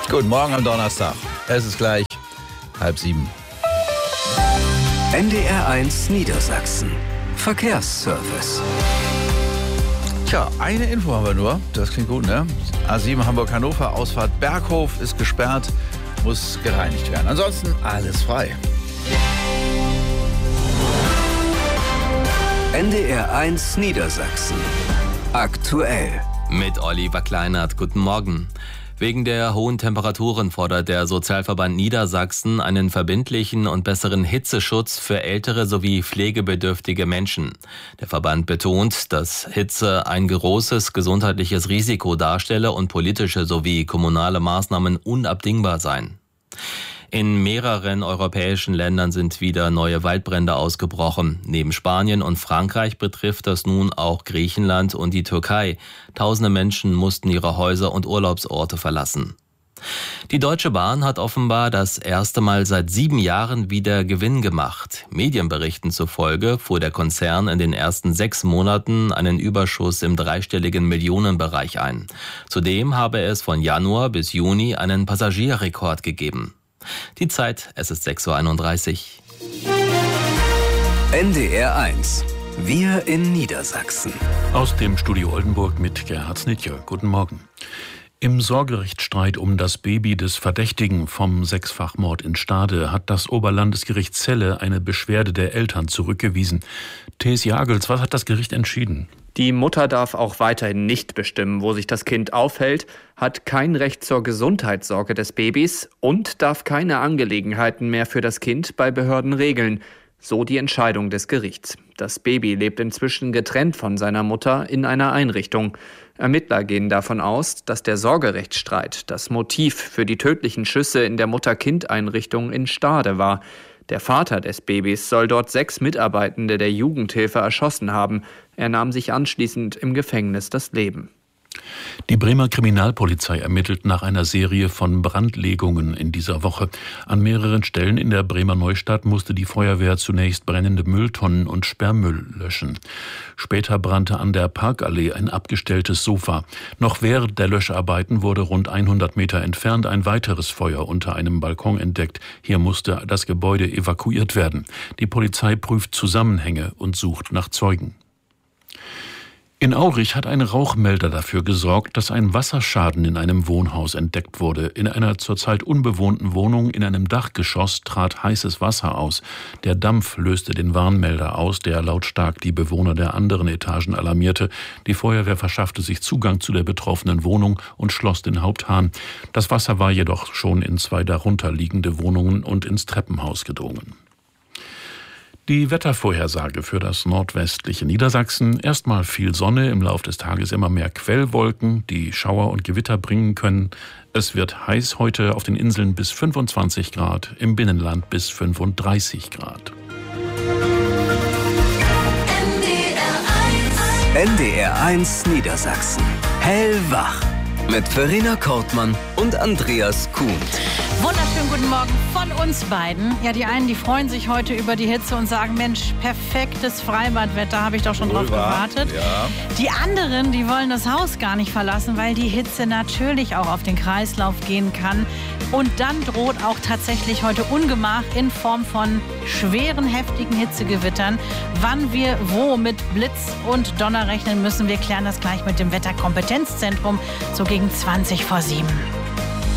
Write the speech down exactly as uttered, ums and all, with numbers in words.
Guten Morgen am Donnerstag. Es ist gleich halb sieben. N D R eins Niedersachsen. Verkehrsservice. Tja, eine Info haben wir nur. Das klingt gut, ne? A sieben Hamburg-Hannover, Ausfahrt Berghof ist gesperrt, muss gereinigt werden. Ansonsten alles frei. N D R eins Niedersachsen. Aktuell. Mit Oliver Kleinert. Guten Morgen. Wegen der hohen Temperaturen fordert der Sozialverband Niedersachsen einen verbindlichen und besseren Hitzeschutz für ältere sowie pflegebedürftige Menschen. Der Verband betont, dass Hitze ein großes gesundheitliches Risiko darstelle und politische sowie kommunale Maßnahmen unabdingbar seien. In mehreren europäischen Ländern sind wieder neue Waldbrände ausgebrochen. Neben Spanien und Frankreich betrifft das nun auch Griechenland und die Türkei. Tausende Menschen mussten ihre Häuser und Urlaubsorte verlassen. Die Deutsche Bahn hat offenbar das erste Mal seit sieben Jahren wieder Gewinn gemacht. Medienberichten zufolge fuhr der Konzern in den ersten sechs Monaten einen Überschuss im dreistelligen Millionenbereich ein. Zudem habe es von Januar bis Juni einen Passagierrekord gegeben. Die Zeit, es ist sechs Uhr einunddreißig. N D R eins. Wir in Niedersachsen. Aus dem Studio Oldenburg mit Gerhard Snitje. Guten Morgen. Im Sorgerechtsstreit um das Baby des Verdächtigen vom Sechsfachmord in Stade hat das Oberlandesgericht Celle eine Beschwerde der Eltern zurückgewiesen. Thes Jagels, was hat das Gericht entschieden? Die Mutter darf auch weiterhin nicht bestimmen, wo sich das Kind aufhält, hat kein Recht zur Gesundheitssorge des Babys und darf keine Angelegenheiten mehr für das Kind bei Behörden regeln. So die Entscheidung des Gerichts. Das Baby lebt inzwischen getrennt von seiner Mutter in einer Einrichtung. Ermittler gehen davon aus, dass der Sorgerechtsstreit das Motiv für die tödlichen Schüsse in der Mutter-Kind-Einrichtung in Stade war. Der Vater des Babys soll dort sechs Mitarbeitende der Jugendhilfe erschossen haben. Er nahm sich anschließend im Gefängnis das Leben. Die Bremer Kriminalpolizei ermittelt nach einer Serie von Brandlegungen in dieser Woche. An mehreren Stellen in der Bremer Neustadt musste die Feuerwehr zunächst brennende Mülltonnen und Sperrmüll löschen. Später brannte an der Parkallee ein abgestelltes Sofa. Noch während der Löscharbeiten wurde rund hundert Meter entfernt ein weiteres Feuer unter einem Balkon entdeckt. Hier musste das Gebäude evakuiert werden. Die Polizei prüft Zusammenhänge und sucht nach Zeugen. In Aurich hat ein Rauchmelder dafür gesorgt, dass ein Wasserschaden in einem Wohnhaus entdeckt wurde. In einer zurzeit unbewohnten Wohnung in einem Dachgeschoss trat heißes Wasser aus. Der Dampf löste den Warnmelder aus, der lautstark die Bewohner der anderen Etagen alarmierte. Die Feuerwehr verschaffte sich Zugang zu der betroffenen Wohnung und schloss den Haupthahn. Das Wasser war jedoch schon in zwei darunter liegende Wohnungen und ins Treppenhaus gedrungen. Die Wettervorhersage für das nordwestliche Niedersachsen. Erstmal viel Sonne, im Lauf des Tages immer mehr Quellwolken, die Schauer und Gewitter bringen können. Es wird heiß heute auf den Inseln bis fünfundzwanzig Grad, im Binnenland bis fünfunddreißig Grad. N D R eins Niedersachsen. Hellwach. Mit Verena Kortmann und Andreas Kuhn. Wunderschönen guten Morgen von uns beiden. Ja, die einen, die freuen sich heute über die Hitze und sagen, Mensch, perfektes Freibadwetter, habe ich doch schon drauf gewartet. Ja. Die anderen, die wollen das Haus gar nicht verlassen, weil die Hitze natürlich auch auf den Kreislauf gehen kann. Und dann droht auch tatsächlich heute Ungemach in Form von schweren, heftigen Hitzegewittern. Wann wir wo mit Blitz und Donner rechnen müssen, wir klären das gleich mit dem Wetterkompetenzzentrum so gegen zwanzig vor sieben.